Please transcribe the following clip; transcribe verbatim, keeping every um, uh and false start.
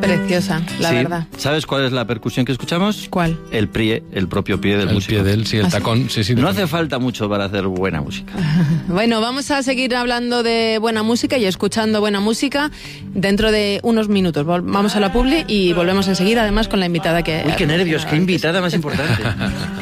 Preciosa, la Sí. verdad. ¿Sabes cuál es la percusión que escuchamos? ¿Cuál? El pie, el propio pie del El músico. pie de él, sí, el ¿Ah, sí? tacón. Sí, sí, No hace falta mucho para hacer buena música. Bueno, vamos a seguir hablando de buena música y escuchando buena música dentro de unos minutos. Vol- Vamos a la publi y volvemos enseguida, además, con la invitada que... Uy, qué nervios, qué invitada más importante.